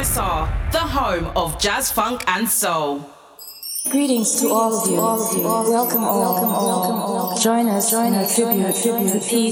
FSR, the home of jazz, funk, and soul. Greetings to all of you. Welcome all. Join us in a tribute to peace.